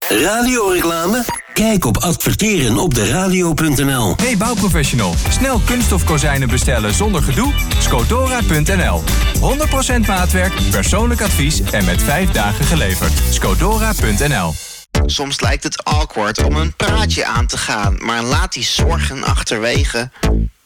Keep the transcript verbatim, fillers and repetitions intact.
Radioreclame? Kijk op adverteren op de radio punt n l. Hey bouwprofessional, snel kunststof kozijnen bestellen zonder gedoe? Scodora punt n l. honderd procent maatwerk, persoonlijk advies en met vijf dagen geleverd. Scodora punt n l. Soms lijkt het awkward om een praatje aan te gaan, maar laat die zorgen achterwege.